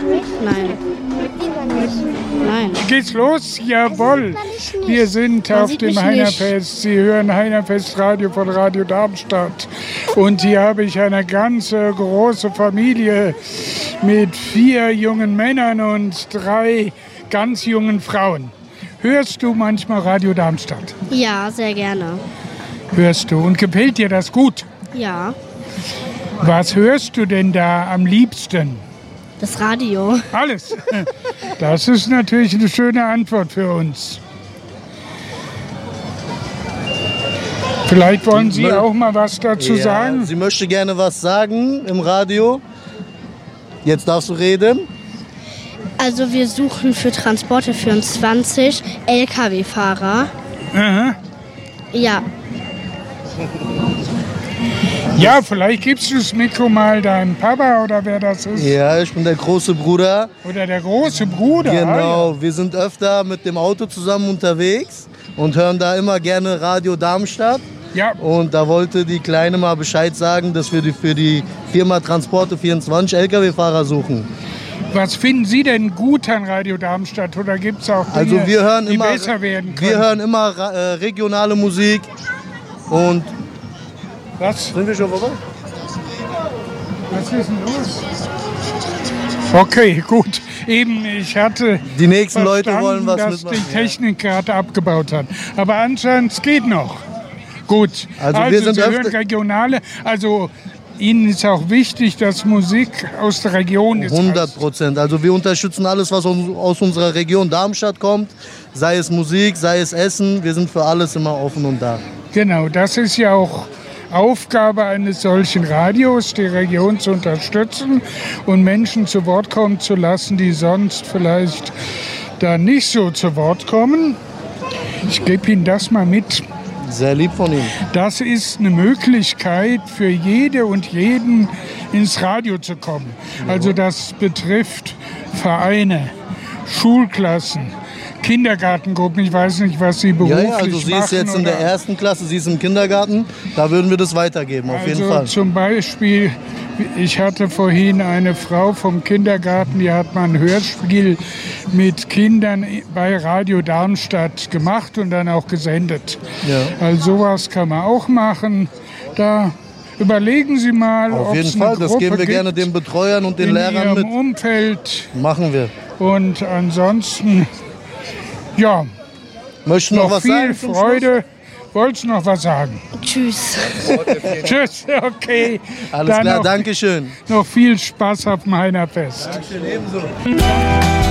Nein. Nein. Geht's los? Jawohl. Wir sind auf dem Heinerfest. Sie hören Heinerfest Radio von Radio Darmstadt. Und hier habe ich eine ganze große Familie mit 4 jungen Männern und 3 ganz jungen Frauen. Hörst du manchmal Radio Darmstadt? Ja, sehr gerne. Hörst du. Und gefällt dir das gut? Ja. Was hörst du denn da am liebsten? Das Radio. Alles. Das ist natürlich eine schöne Antwort für uns. Vielleicht wollen Sie auch mal was dazu sagen? Sie möchte gerne was sagen im Radio. Jetzt darfst du reden. Also wir suchen für Transporte 24 LKW-Fahrer. Aha. Ja. Ja, vielleicht gibst du das Mikro mal deinem Papa oder wer das ist. Ja, ich bin der große Bruder. Oder der große Bruder. Genau, wir sind öfter mit dem Auto zusammen unterwegs und hören da immer gerne Radio Darmstadt. Ja. Und da wollte die Kleine mal Bescheid sagen, dass wir für die Firma Transporte 24 LKW-Fahrer suchen. Was finden Sie denn gut an Radio Darmstadt? Oder gibt es auch Dinge, die besser werden können? Wir hören immer regionale Musik und... Was? Sind wir schon vorbei? Was ist denn los? Okay, gut. Eben, ich hatte die nächsten Leute wollen was dass mitmachen, die Technik gerade abgebaut hat. Aber anscheinend es geht noch. Gut. Also wir sind Sie hören regionale. Also Ihnen ist auch wichtig, dass Musik aus der Region ist. 100%. Also wir unterstützen alles, was aus unserer Region Darmstadt kommt. Sei es Musik, sei es Essen. Wir sind für alles immer offen und da. Genau, das ist ja auch Aufgabe eines solchen Radios, die Region zu unterstützen und Menschen zu Wort kommen zu lassen, die sonst vielleicht da nicht so zu Wort kommen. Ich gebe Ihnen das mal mit. Sehr lieb von Ihnen. Das ist eine Möglichkeit für jede und jeden, ins Radio zu kommen. Also das betrifft Vereine, Schulklassen, Kindergartengruppen, ich weiß nicht, was Sie beruflich machen. Ja, also sie ist jetzt in der 1. Klasse, sie ist im Kindergarten, da würden wir das weitergeben, auf jeden Fall. Zum Beispiel, ich hatte vorhin eine Frau vom Kindergarten, die hat mal ein Hörspiel mit Kindern bei Radio Darmstadt gemacht und dann auch gesendet. Ja. Also sowas kann man auch machen. Da überlegen Sie mal, auf jeden Fall, das geben wir gerne den Betreuern und den Lehrern mit. In Ihrem Umfeld. Machen wir. Und ansonsten... Ja, möchten noch was viel sagen? Freude. Wolltest du noch was sagen? Tschüss. Tschüss, okay. Alles klar, danke schön. Noch viel Spaß auf dem Heinerfest. Dankeschön, ebenso.